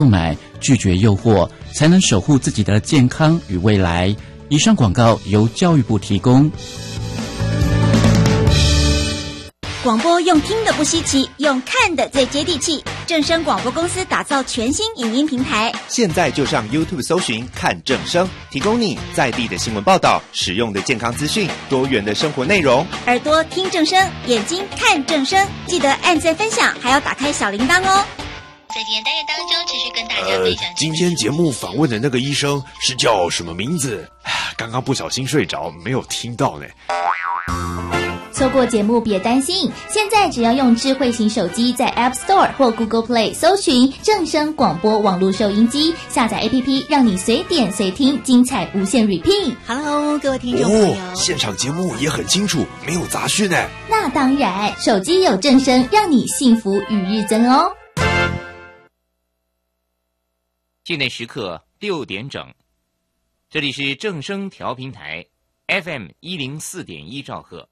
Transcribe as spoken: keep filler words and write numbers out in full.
购买，拒绝诱惑，才能守护自己的健康与未来。以上广告由教育部提供。 广播用听的不稀奇，用看的最接地气。正声广播公司打造全新影音平台， 现在就上 YouTube 搜寻看正声，提供你在地的新闻报道、实用的健康资讯、多元的生活内容。 耳朵听正声，眼睛看正声，记得按赞分享，还要打开小铃铛哦。 在今天单元当中，持续跟大家分享、 呃。今天节目访问的那个医生是叫什么名字？刚刚不小心睡着，没有听到呢。 错过节目别担心，现在只要用智慧型手机在 App Store 或 Google Play 搜寻正声广播网络收音机，下载 A P P 让你随点随听，精彩无限 repeat。 Hello， 各位听众朋友、 哦、现场节目也很清楚，没有杂讯呢。 那当然，手机有正声，让你幸福与日增哦。 现在时刻六点整，这里是正声调频台 F M 一零四点一兆赫。